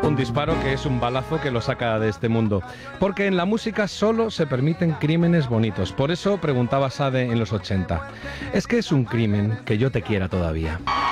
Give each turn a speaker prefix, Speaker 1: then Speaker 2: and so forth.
Speaker 1: Un disparo que es un balazo que lo saca de este mundo. Porque en la música solo se permiten crímenes bonitos. Por eso preguntaba Sade en los 80. ¿Es que es un crimen que yo te quiera todavía?